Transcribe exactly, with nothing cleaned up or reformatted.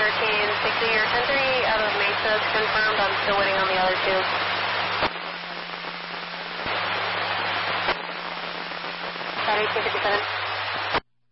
thirteen sixty or ten three out of Mesa is confirmed. I'm still waiting on the other two. Sorry, two fifty-seven.